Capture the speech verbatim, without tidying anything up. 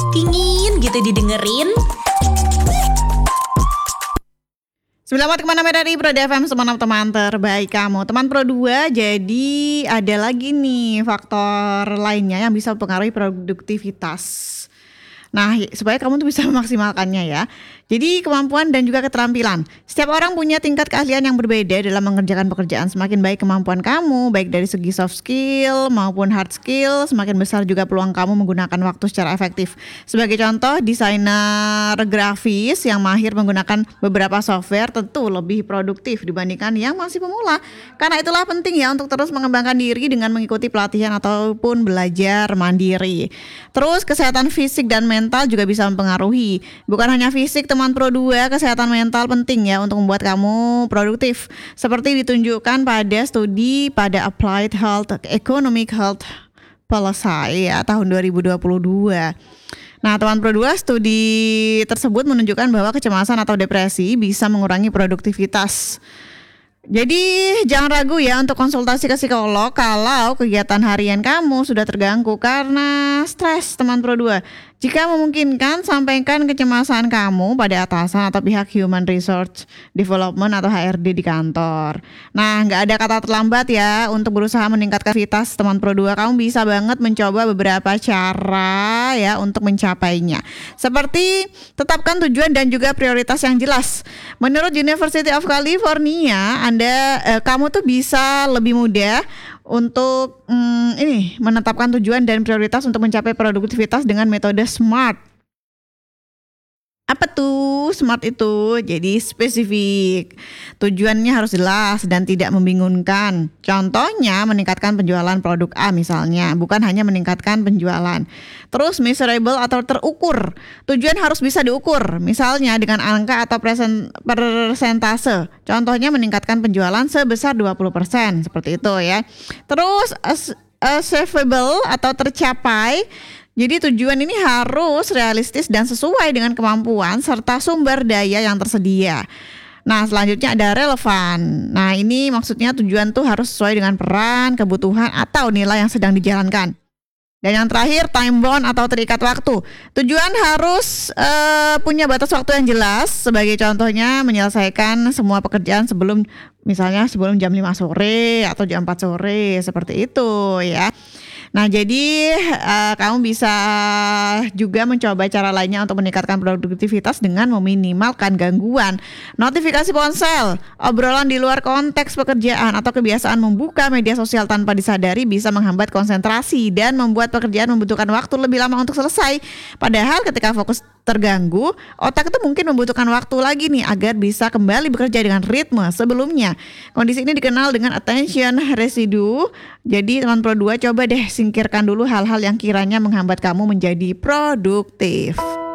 Pingin gitu didengerin. Selamat kemana dari Pro F M, teman teman terbaik kamu. Teman Pro dua, jadi ada lagi nih faktor lainnya yang bisa mempengaruhi produktivitas. Nah, supaya kamu tuh bisa memaksimalkannya ya. Jadi kemampuan dan juga keterampilan. Setiap orang punya tingkat keahlian yang berbeda dalam mengerjakan pekerjaan. Semakin baik kemampuan kamu, baik dari segi soft skill maupun hard skill, semakin besar juga peluang kamu menggunakan waktu secara efektif. Sebagai contoh, desainer grafis yang mahir menggunakan beberapa software tentu lebih produktif dibandingkan yang masih pemula. Karena itulah penting ya untuk terus mengembangkan diri dengan mengikuti pelatihan ataupun belajar mandiri. Terus kesehatan fisik dan mental juga bisa mempengaruhi. Bukan hanya fisik, teman Pro dua, kesehatan mental penting ya untuk membuat kamu produktif. Seperti ditunjukkan pada studi pada Applied Health Economic Health Policy ya tahun dua ribu dua puluh dua. Nah, teman Pro dua, studi tersebut menunjukkan bahwa kecemasan atau depresi bisa mengurangi produktivitas. Jadi jangan ragu ya untuk konsultasi ke psikolog kalau kegiatan harian kamu sudah terganggu karena stres, teman Pro dua. Jika memungkinkan, sampaikan kecemasan kamu pada atasan atau pihak Human Resource Development atau H R D di kantor. Nah, nggak ada kata terlambat ya untuk berusaha meningkatkan aktivitas, teman Pro dua. Kamu bisa banget mencoba beberapa cara ya untuk mencapainya. Seperti tetapkan tujuan dan juga prioritas yang jelas. Menurut University of California, Anda eh, kamu tuh bisa lebih mudah untuk hmm, ini menetapkan tujuan dan prioritas untuk mencapai produktivitas dengan metode SMART. Apa tuh SMART itu? Jadi spesifik, tujuannya harus jelas dan tidak membingungkan. Contohnya meningkatkan penjualan produk A misalnya, bukan hanya meningkatkan penjualan. Terus measurable atau terukur, tujuan harus bisa diukur, misalnya dengan angka atau persen, persentase. Contohnya meningkatkan penjualan sebesar dua puluh persen, seperti itu ya. Terus achievable atau tercapai. Jadi tujuan ini harus realistis dan sesuai dengan kemampuan serta sumber daya yang tersedia. Nah, selanjutnya ada relevan. Nah, ini maksudnya tujuan tuh harus sesuai dengan peran, kebutuhan atau nilai yang sedang dijalankan. Dan yang terakhir, time bound atau terikat waktu. Tujuan harus uh, punya batas waktu yang jelas. Sebagai contohnya menyelesaikan semua pekerjaan sebelum misalnya sebelum jam lima sore atau jam empat sore, seperti itu ya. Nah, jadi uh, kamu bisa juga mencoba cara lainnya untuk meningkatkan produktivitas dengan meminimalkan gangguan. Notifikasi ponsel, obrolan di luar konteks pekerjaan atau kebiasaan membuka media sosial tanpa disadari bisa menghambat konsentrasi dan membuat pekerjaan membutuhkan waktu lebih lama untuk selesai. Padahal ketika fokus terganggu, otak itu mungkin membutuhkan waktu lagi nih agar bisa kembali bekerja dengan ritme sebelumnya. Kondisi ini dikenal dengan attention residue. Jadi teman Pro dua, coba deh singkirkan dulu hal-hal yang kiranya menghambat kamu menjadi produktif.